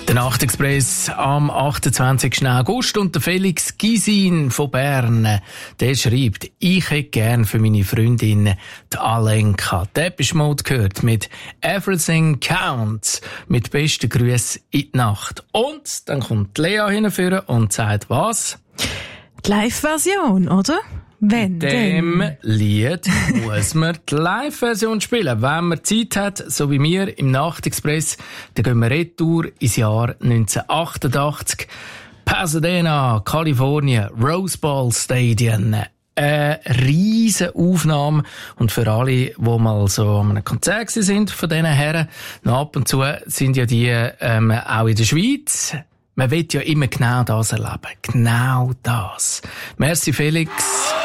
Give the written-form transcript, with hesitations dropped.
Der Nachtexpress am 28. August und der Felix Gysin von Bern, der schreibt, ich hätte gern für meine Freundin, die Alenka, Depeche Mode gehört mit Everything Counts, mit besten Grüßen in die Nacht. Und dann kommt Lea hinführen und sagt was? Die Live-Version, oder? Wenn dem Lied muss man die Live-Version spielen. Wenn man Zeit hat, so wie wir im Nachtexpress, dann gehen wir retour ins Jahr 1988. Pasadena, Kalifornien, Rose Bowl Stadium. Eine riesen Aufnahme. Und für alle, die mal so an einem Konzert sind von diesen Herren, noch ab und zu sind ja die auch in der Schweiz. Man will ja immer genau das erleben. Genau das. Merci, Felix.